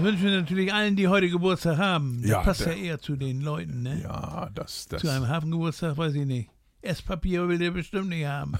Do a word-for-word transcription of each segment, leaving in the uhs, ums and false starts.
Das wünschen wir natürlich allen, die heute Geburtstag haben. Das Ja, passt der- ja eher zu den Leuten, ne? Ja, das, das. Zu einem Hafengeburtstag weiß ich nicht. Esspapier will der bestimmt nicht haben.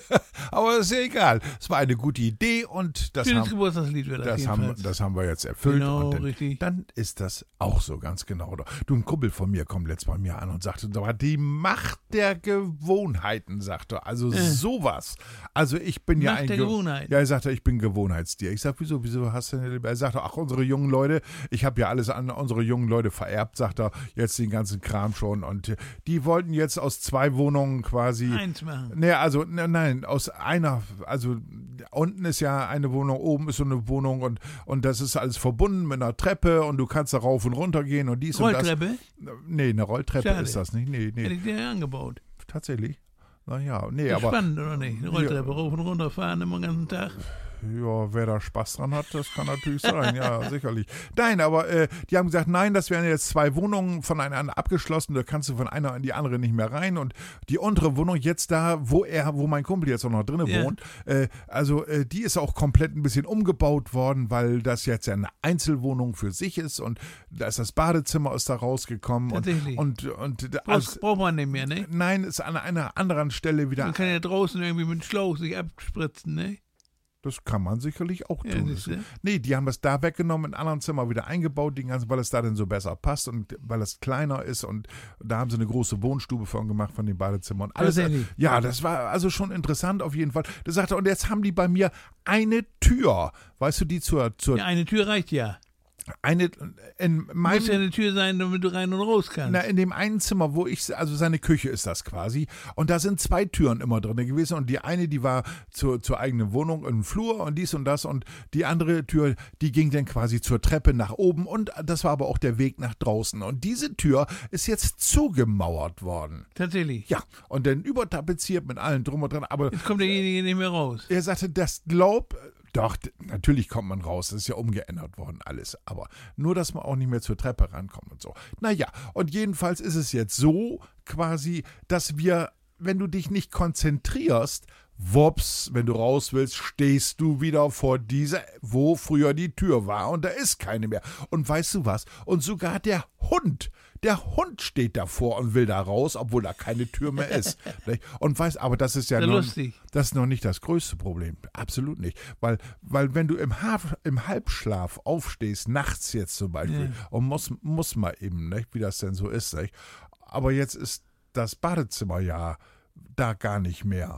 Aber ist ja egal. Es war eine gute Idee und das Schönes haben, Geburtstagslied wird das, das, haben, jedenfalls. das haben wir jetzt erfüllt. Genau, und dann, richtig. dann ist das auch so, ganz genau. Du, ein Kumpel von mir kommt letztes Mal mir an und sagte, da war die Macht der Gewohnheiten, sagte er. Also Äh. sowas. Also ich bin ja Macht ein der Ge- Gewohnheiten. Ja, er sagte, ich bin Gewohnheitstier. Ich sag, wieso, wieso hast du denn? Er sagte, ach, unsere jungen Leute, ich habe ja alles an unsere jungen Leute vererbt, sagt er, jetzt den ganzen Kram schon. Und äh, die wollten jetzt aus zwei Wohnungen quasi. Eins machen. Nee, also, ne, nein, aus einer, also unten ist ja eine Wohnung, oben ist so eine Wohnung und, und das ist alles verbunden mit einer Treppe und du kannst da rauf und runter gehen und dies Rolltreppe? und das. Nee, eine Rolltreppe Schade. ist das nicht. Nee, Hätte nee, ich dir angebaut. tatsächlich. Naja, nee, Ist aber spannend, oder nicht? Eine Rolltreppe rauf und runter fahren immer den ganzen Tag. ja, wer da Spaß dran hat, das kann natürlich sein, ja, sicherlich. Nein, aber äh, die haben gesagt, nein, das wären jetzt zwei Wohnungen voneinander abgeschlossen, da kannst du von einer in die andere nicht mehr rein und die untere Wohnung jetzt da, wo er, wo mein Kumpel jetzt auch noch drin Ja. wohnt, äh, also äh, die ist auch komplett ein bisschen umgebaut worden, weil das jetzt ja eine Einzelwohnung für sich ist und da ist das Badezimmer ist da rausgekommen und, Tatsächlich. und, und Brauchst, also, braucht man nicht mehr, ne? nein, ist an einer anderen Stelle wieder. Man kann ja draußen irgendwie mit dem Schlauch sich abspritzen, ne? Das kann man sicherlich auch Ja, tun. siehste. Nee, die haben das da weggenommen, in einem anderen Zimmer wieder eingebaut, den ganzen, weil es da dann so besser passt und weil es kleiner ist und da haben sie eine große Wohnstube von gemacht von dem Badezimmer und alles. Tatsächlich. Ja, das war also schon interessant auf jeden Fall. Da sagte er, und jetzt haben die bei mir eine Tür, weißt du, die zur, zur Ja, eine Tür reicht ja. eine in Muss meinem ja eine Tür sein, damit du rein und raus kannst. Na, in dem einen Zimmer, wo ich, also seine Küche ist das quasi. Und da sind zwei Türen immer drin gewesen. Und die eine, die war zur, zur eigenen Wohnung im Flur und dies und das. Und die andere Tür, die ging dann quasi zur Treppe nach oben. Und das war aber auch der Weg nach draußen. Und diese Tür ist jetzt zugemauert worden. Tatsächlich. Ja, und dann übertapeziert mit allem drum und dran. Aber Jetzt kommt derjenige nicht mehr raus. er sagte, das glaub, doch, d- natürlich kommt man raus, das ist ja umgeändert worden alles, aber nur, dass man auch nicht mehr zur Treppe rankommt und so. Naja, und jedenfalls ist es jetzt so quasi, dass wir, wenn du dich nicht konzentrierst, wups, wenn du raus willst, stehst du wieder vor dieser, wo früher die Tür war und da ist keine mehr. Und weißt du was? Und sogar der Hund, der Hund steht davor und will da raus, obwohl da keine Tür mehr ist. Nicht? Und weißt, aber das ist ja Sehr noch, lustig. das ist noch nicht das größte Problem. Absolut nicht. Weil, weil wenn du im, Haf, im Halbschlaf aufstehst, nachts jetzt zum Beispiel, Ja. und muss, muss mal eben, nicht, wie das denn so ist, nicht? Aber jetzt ist das Badezimmer ja da gar nicht mehr.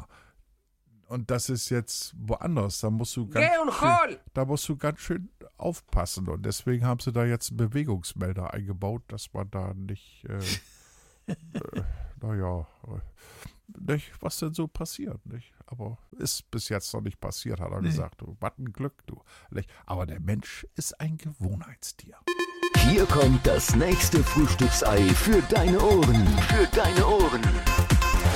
Und das ist jetzt woanders. Da musst du ganz Geh und schön, hol! da musst du ganz schön aufpassen. Und deswegen haben sie da jetzt einen Bewegungsmelder eingebaut, dass man da nicht, äh, äh, naja, äh, nicht, was denn so passiert, nicht? Aber ist bis jetzt noch nicht passiert, hat er Nee. gesagt. Du, was ein Glück, du. Nicht? Aber der Mensch ist ein Gewohnheitstier. Hier kommt das nächste Frühstücksei für deine Ohren. Für deine Ohren.